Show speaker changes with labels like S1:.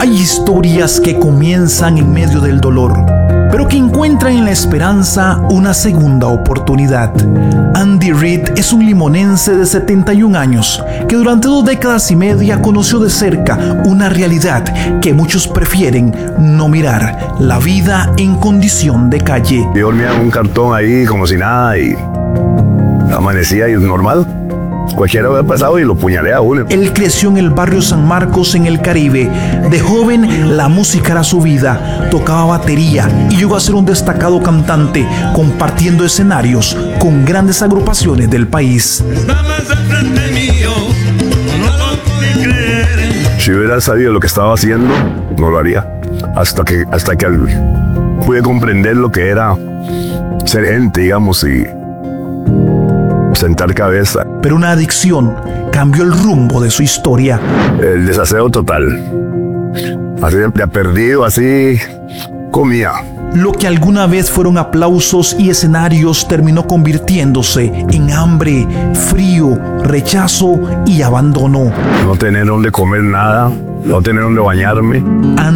S1: Hay historias que comienzan en medio del dolor, pero que encuentran en la esperanza una segunda oportunidad. Andy Reid es un limonense de 71 años que durante 2 décadas y media conoció de cerca una realidad que muchos prefieren no mirar: la vida en condición de calle.
S2: Yo dormía en un cartón ahí como si nada y amanecía y normal. Cualquiera había pasado y lo puñalea a uno.
S1: Él creció en el barrio San Marcos, en el Caribe. De joven, la música era su vida. Tocaba batería y llegó a ser un destacado cantante, compartiendo escenarios con grandes agrupaciones del país.
S2: Si hubiera sabido lo que estaba haciendo, no lo haría. Hasta que pude comprender lo que era ser gente, digamos, y sentar cabeza.
S1: Pero una adicción cambió el rumbo de su historia.
S2: El desaseo total. Así de perdido, así comía.
S1: Lo que alguna vez fueron aplausos y escenarios terminó convirtiéndose en hambre, frío, rechazo y abandono.
S2: No tener donde comer nada, no tener donde bañarme.